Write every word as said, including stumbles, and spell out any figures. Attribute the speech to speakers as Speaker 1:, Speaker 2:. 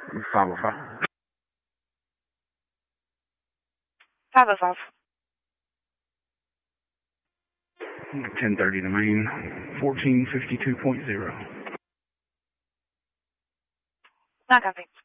Speaker 1: five oh five.
Speaker 2: five oh five.
Speaker 1: ten thirty to main, fourteen fifty-two point zero.
Speaker 2: Not copy.